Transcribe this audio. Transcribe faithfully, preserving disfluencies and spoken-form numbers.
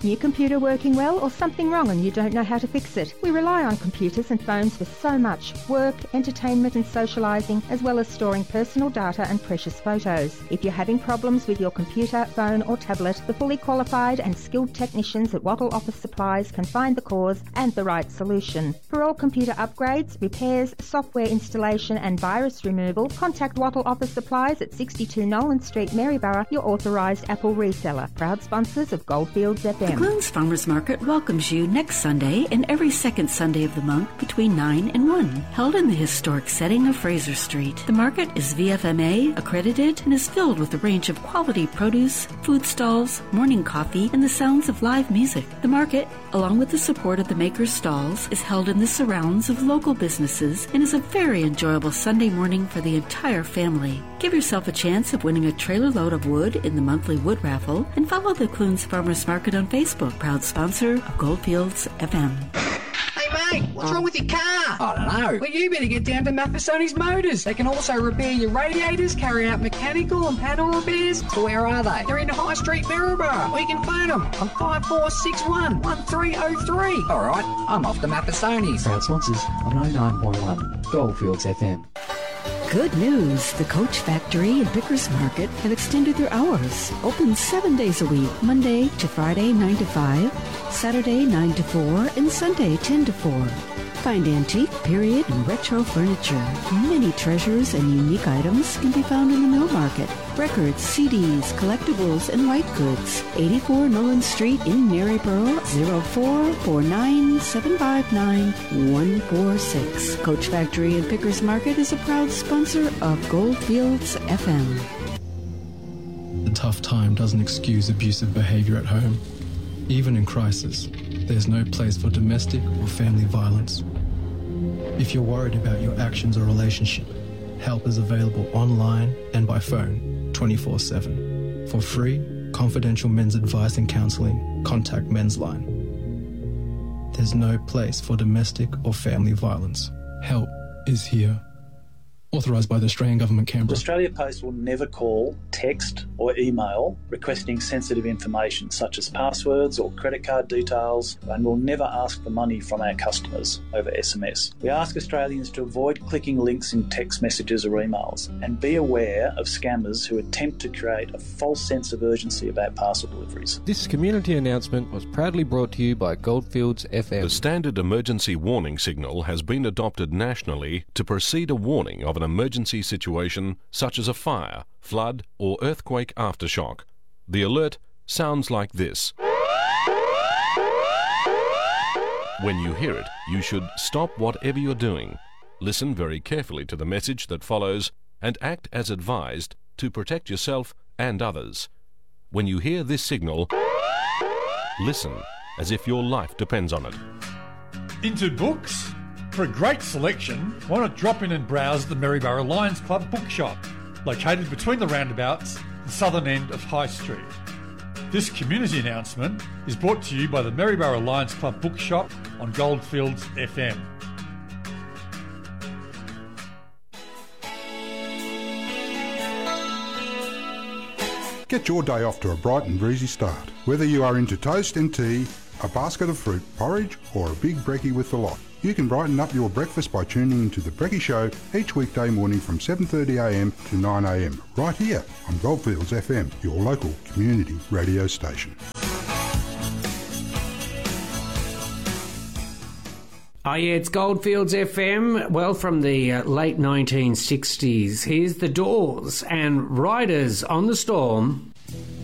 New computer working well or something wrong and you don't know how to fix it? We rely on computers and phones for so much: work, entertainment and socialising, as well as storing personal data and precious photos. If you're having problems with your computer, phone or tablet, the fully qualified and skilled technicians at Wattle Office Supplies can find the cause and the right solution. For all computer upgrades, repairs, software installation and virus removal, contact Wattle Office Supplies at sixty-two Nolan Street, Maryborough, your authorised Apple reseller. Proud sponsors of Goldfields F M. The Clunes Farmers Market welcomes you next Sunday and every second Sunday of the month between nine and one. Held in the historic setting of Fraser Street. The market is V F M A accredited and is filled with a range of quality produce, food stalls, morning coffee, and the sounds of live music. The market, along with the support of the makers' stalls, is held in the surrounds of local businesses and is a very enjoyable Sunday morning for the entire family. Give yourself a chance of winning a trailer load of wood in the monthly wood raffle and follow the Clunes Farmers Market on Facebook, proud sponsor of Goldfields F M. Hey mate, what's wrong with your car? I don't know. Well, you better get down to Mathesoni's Motors. They can also repair your radiators, carry out mechanical and panel repairs. So where are they? They're in High Street, Maryborough. Or you can phone them on five four six one, one three oh three. All right, I'm off to Mathesoni's. Proud sponsors on oh nine point one Goldfields F M. Good news! The Coach Factory and Pickers Market have extended their hours. Open seven days a week, Monday to Friday nine to five, Saturday nine to four, and Sunday ten to four. Find antique, period, and retro furniture. Many treasures and unique items can be found in the Mill Market. Records, C Ds, collectibles, and white goods. eighty-four Nolan Street in Maryborough, zero four four nine, seven five nine, one four six. Coach Factory and Pickers Market is a proud sponsor of Goldfields F M. A tough time doesn't excuse abusive behaviour at home. Even in crisis, there's no place for domestic or family violence. If you're worried about your actions or relationship, help is available online and by phone twenty-four seven. For free, confidential men's advice and counselling, contact Men's Line. There's no place for domestic or family violence. Help is here. Authorised by the Australian Government, Canberra. Australia Post will never call, text or email requesting sensitive information such as passwords or credit card details, and will never ask for money from our customers over S M S. We ask Australians to avoid clicking links in text messages or emails and be aware of scammers who attempt to create a false sense of urgency about parcel deliveries. This community announcement was proudly brought to you by Goldfields F M. The standard emergency warning signal has been adopted nationally to precede a warning of an emergency situation such as a fire, flood or earthquake aftershock. The alert sounds like this. When you hear it, you should stop whatever you're doing, listen very carefully to the message that follows, and act as advised to protect yourself and others. When you hear this signal, listen as if your life depends on it. Into books? For a great selection, why not drop in and browse the Maryborough Lions Club bookshop, located between the roundabouts and southern end of High Street. This community announcement is brought to you by the Maryborough Lions Club bookshop on Goldfields F M. Get your day off to a bright and breezy start. Whether you are into toast and tea, a basket of fruit, porridge or a big brekkie with the lot, you can brighten up your breakfast by tuning into The Brekkie Show each weekday morning from seven thirty a m to nine a m right here on Goldfields F M, your local community radio station. Oh yeah, it's Goldfields F M, well, from the uh, late nineteen sixties. Here's The Doors and Riders on the Storm.